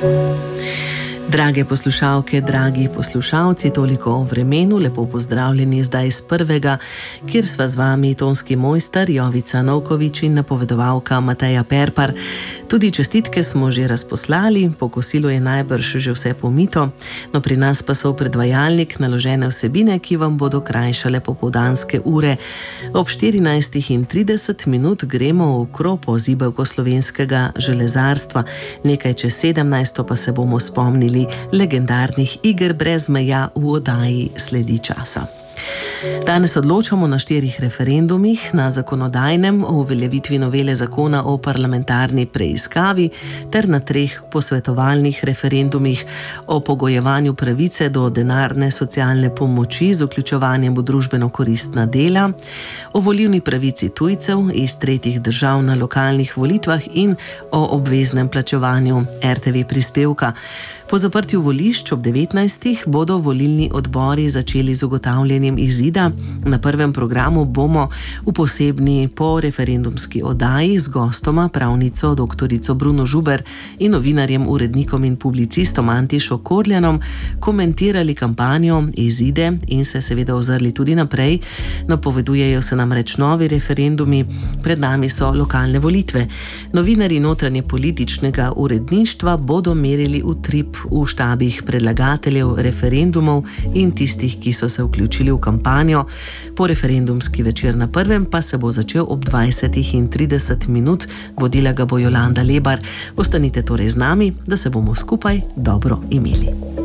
Drage poslušalke, dragi poslušalci, toliko o vremenu, lepo pozdravljeni zdaj iz prvega, kjer sva z vami tonski mojster Jovica Novkovič in napovedovalka Mateja Perpar. Tudi čestitke smo že razposlali, po kosilu je najbrž že vse pomito, no pri nas pa so v predvajalnik naložene vsebine, ki vam bodo krajšale popoldanske ure. Ob 14:30 gremo v kropo zibelko slovenskega železarstva, nekaj čez 17 pa se bomo spomnili legendarnih iger brez meja v oddaji Sledi časa. Danes odločamo na 4 referendumih, na zakonodajnem o uveljavitvi novele zakona o parlamentarni preiskavi ter na 3 posvetovalnih referendumih o pogojevanju pravice do denarne socialne pomoči z vključevanjem v družbeno koristna dela, o volilni pravici tujcev iz tretjih držav na lokalnih volitvah in o obveznem plačevanju RTV prispevka. Po zaprtju volišč ob 19. bodo volilni odbori začeli z ugotavljanjem izida. Na prvem programu bomo v posebni poreferendumski oddaji z gostoma, pravnico dr. Bruno Žuber in novinarjem, urednikom in publicistom Antišo Korljanom, komentirali kampanjo, izide in se seveda ozrli tudi naprej. Napovedujejo se namreč novi referendumi, pred nami so lokalne volitve. Novinarji notranje političnega uredništva bodo merili utrip v štabih predlagateljev referendumov in tistih, ki so se vključili v kampanjo. Po referendumski večer na prvem pa se bo začel ob 20:30. Vodila ga bo Jolanda Lebar. Ostanite torej z nami, da se bomo skupaj dobro imeli.